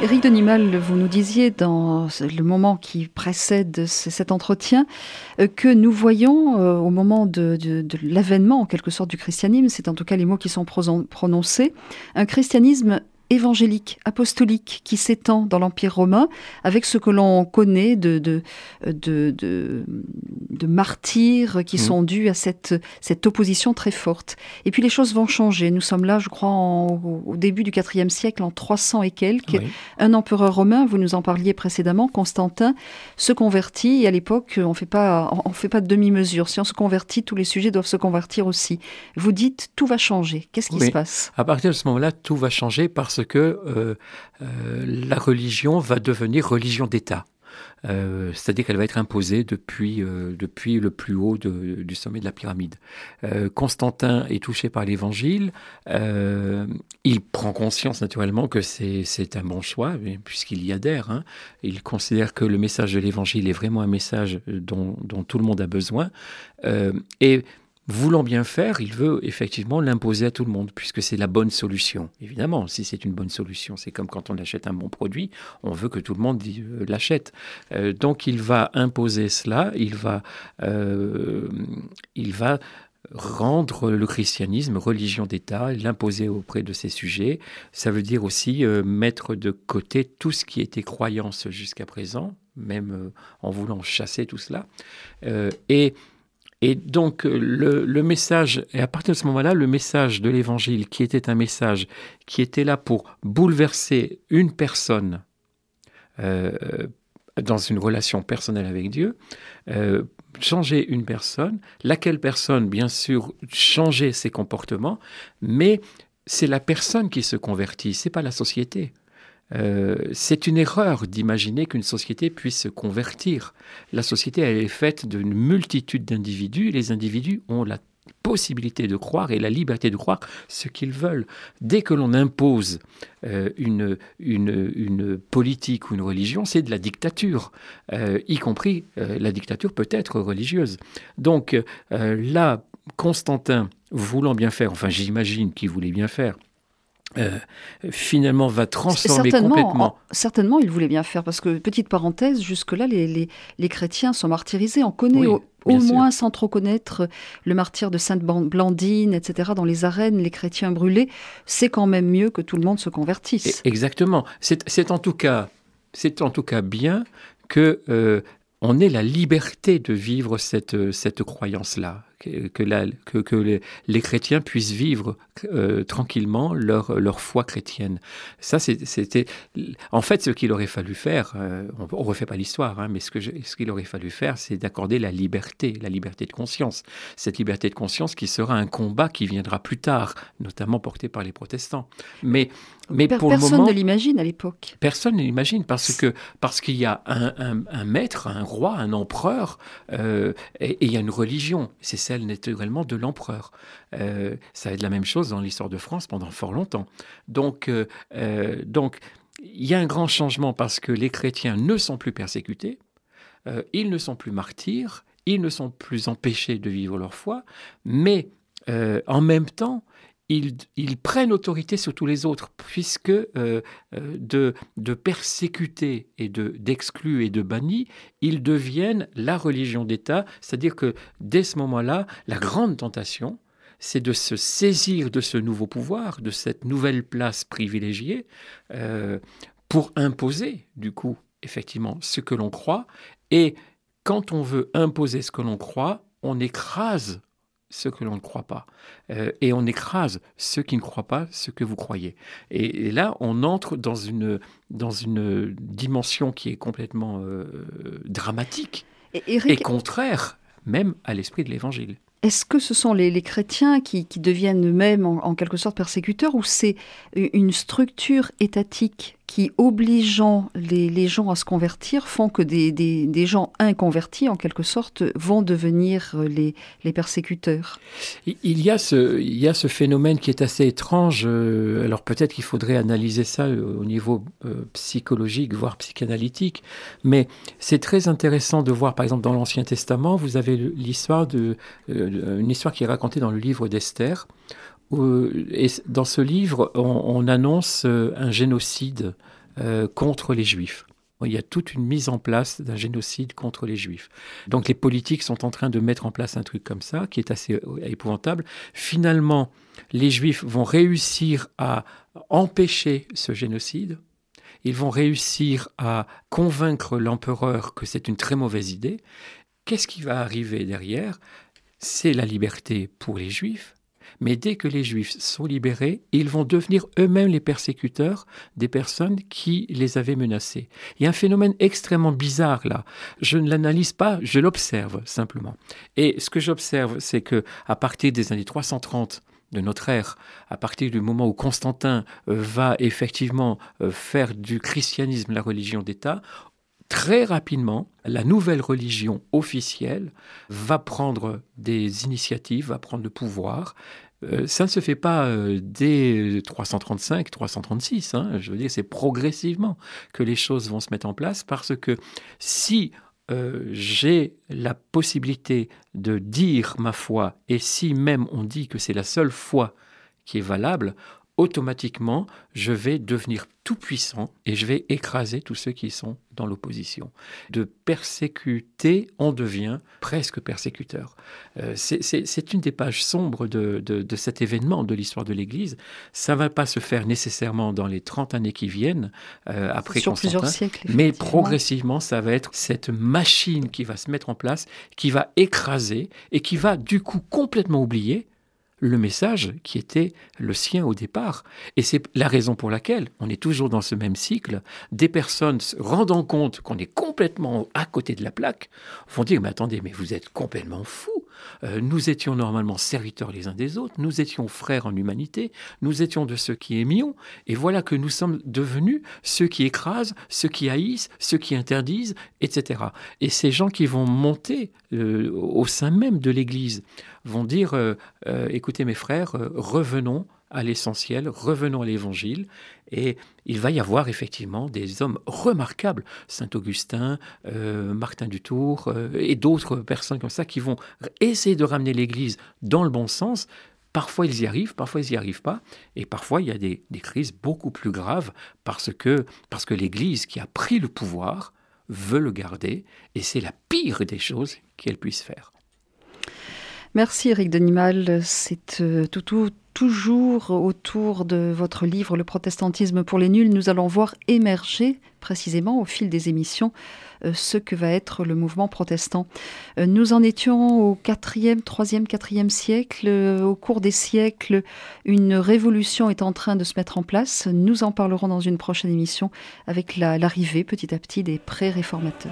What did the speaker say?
Éric Denimal, vous nous disiez dans le moment qui précède cet entretien que nous voyons au moment de l'avènement en quelque sorte du christianisme, c'est en tout cas les mots qui sont prononcés, un christianisme évangélique, apostolique, qui s'étend dans l'Empire romain, avec ce que l'on connaît de martyrs qui sont dus à cette opposition très forte. Et puis les choses vont changer. Nous sommes là, je crois, au début du IVe siècle, en 300 et quelques. Oui. Un empereur romain, vous nous en parliez précédemment, Constantin, se convertit. Et à l'époque, on fait pas de demi-mesure. Si on se convertit, tous les sujets doivent se convertir aussi. Vous dites, tout va changer. Qu'est-ce qui se passe ? À partir de ce moment-là, tout va changer parce que la religion va devenir religion d'État. C'est-à-dire qu'elle va être imposée depuis le plus haut du sommet de la pyramide. Constantin est touché par l'Évangile. Il prend conscience naturellement que c'est un bon choix, puisqu'il y adhère. Hein. Il considère que le message de l'Évangile est vraiment un message dont tout le monde a besoin. Et voulant bien faire, il veut effectivement l'imposer à tout le monde, puisque c'est la bonne solution. Évidemment, si c'est une bonne solution, c'est comme quand on achète un bon produit, on veut que tout le monde l'achète. Donc il va imposer cela, il va rendre le christianisme religion d'État, l'imposer auprès de ses sujets. Ça veut dire aussi mettre de côté tout ce qui était croyance jusqu'à présent, même en voulant chasser tout cela. Et donc, le message, et à partir de ce moment-là, le message de l'Évangile, qui était un message qui était là pour bouleverser une personne dans une relation personnelle avec Dieu, changer une personne, laquelle personne, bien sûr, changeait ses comportements, mais c'est la personne qui se convertit, c'est pas la société. C'est une erreur d'imaginer qu'une société puisse se convertir. La société, elle est faite d'une multitude d'individus. Les individus ont la possibilité de croire et la liberté de croire ce qu'ils veulent. Dès que l'on impose une politique ou une religion, c'est de la dictature, y compris la dictature peut être religieuse. Donc là, Constantin, voulant bien faire, enfin j'imagine qu'il voulait bien faire, finalement va transformer complètement. Certainement, il voulait bien faire, parce que, petite parenthèse, jusque-là, les chrétiens sont martyrisés. On connaît au moins, sans trop connaître, le martyre de Sainte Blandine, etc. Dans les arènes, les chrétiens brûlés. C'est quand même mieux que tout le monde se convertisse. Exactement. C'est en tout cas bien que on ait la liberté de vivre cette croyance-là. Que les chrétiens puissent vivre tranquillement leur foi chrétienne. Ça, c'était... En fait, ce qu'il aurait fallu faire, on ne refait pas l'histoire, hein, mais ce qu'il aurait fallu faire, c'est d'accorder la liberté de conscience. Cette liberté de conscience qui sera un combat qui viendra plus tard, notamment porté par les protestants. Mais pour le moment... Personne ne l'imagine à l'époque. Personne ne l'imagine parce qu'il y a un maître, un roi, un empereur, et il y a une religion. C'est celle naturellement de l'empereur. Ça va être la même chose dans l'histoire de France pendant fort longtemps. Donc, il y a un grand changement parce que les chrétiens ne sont plus persécutés, ils ne sont plus martyrs, ils ne sont plus empêchés de vivre leur foi, mais en même temps, ils prennent autorité sur tous les autres, puisque de persécutés et d'exclus et de bannis, ils deviennent la religion d'État. C'est-à-dire que dès ce moment-là, la grande tentation, c'est de se saisir de ce nouveau pouvoir, de cette nouvelle place privilégiée, pour imposer, du coup, effectivement, ce que l'on croit. Et quand on veut imposer ce que l'on croit, on écrase ce que l'on ne croit pas. Et on écrase ceux qui ne croient pas ce que vous croyez. Et là, on entre dans une dimension qui est complètement dramatique et contraire même à l'esprit de l'Évangile. Est-ce que ce sont les chrétiens qui deviennent eux-mêmes en quelque sorte persécuteurs, ou c'est une structure étatique qui, obligeant les gens à se convertir, font que des gens inconvertis, en quelque sorte, vont devenir les persécuteurs? Il y a ce phénomène qui est assez étrange. Alors peut-être qu'il faudrait analyser ça au niveau psychologique, voire psychanalytique. Mais c'est très intéressant de voir, par exemple, dans l'Ancien Testament, vous avez l'histoire une histoire qui est racontée dans le livre d'Esther. Et dans ce livre, on annonce un génocide contre les Juifs. Il y a toute une mise en place d'un génocide contre les Juifs. Donc les politiques sont en train de mettre en place un truc comme ça, qui est assez épouvantable. Finalement, les Juifs vont réussir à empêcher ce génocide. Ils vont réussir à convaincre l'empereur que c'est une très mauvaise idée. Qu'est-ce qui va arriver derrière ? C'est la liberté pour les Juifs. Mais dès que les Juifs sont libérés, ils vont devenir eux-mêmes les persécuteurs des personnes qui les avaient menacés. Il y a un phénomène extrêmement bizarre là. Je ne l'analyse pas, je l'observe simplement. Et ce que j'observe, c'est que à partir des années 330 de notre ère, à partir du moment où Constantin va effectivement faire du christianisme la religion d'État, très rapidement, la nouvelle religion officielle va prendre des initiatives, va prendre le pouvoir. Ça ne se fait pas dès 335, 336. Je veux dire, c'est progressivement que les choses vont se mettre en place parce que si j'ai la possibilité de dire ma foi et si même on dit que c'est la seule foi qui est valable, automatiquement, je vais devenir tout puissant et je vais écraser tous ceux qui sont dans l'opposition. De persécuter, on devient presque persécuteur. C'est une des pages sombres de cet événement de l'histoire de l'Église. Ça ne va pas se faire nécessairement dans les 30 années qui viennent, après sur Constantin, plusieurs siècles, mais progressivement, ça va être cette machine qui va se mettre en place, qui va écraser et qui va du coup complètement oublier le message qui était le sien au départ. Et c'est la raison pour laquelle on est toujours dans ce même cycle. Des personnes se rendant compte qu'on est complètement à côté de la plaque vont dire « Mais attendez, mais vous êtes complètement fous. Nous étions normalement serviteurs les uns des autres, nous étions frères en humanité, nous étions de ceux qui aimions, et voilà que nous sommes devenus ceux qui écrasent, ceux qui haïssent, ceux qui interdisent, etc. » Et ces gens qui vont monter au sein même de l'Église vont dire écoutez mes frères, revenons à l'essentiel, revenons à l'Évangile, et il va y avoir effectivement des hommes remarquables, Saint Augustin, Martin du Tour, et d'autres personnes comme ça qui vont essayer de ramener l'Église dans le bon sens. Parfois ils y arrivent, parfois ils n'y arrivent pas, et parfois il y a des crises beaucoup plus graves parce que l'Église qui a pris le pouvoir veut le garder, et c'est la pire des choses qu'elle puisse faire. Merci Éric Denimal, c'est toujours autour de votre livre « Le protestantisme pour les nuls ». Nous allons voir émerger précisément au fil des émissions ce que va être le mouvement protestant. Nous en étions au 3e, 4e siècle. Au cours des siècles, une révolution est en train de se mettre en place. Nous en parlerons dans une prochaine émission avec l'arrivée petit à petit des pré-réformateurs.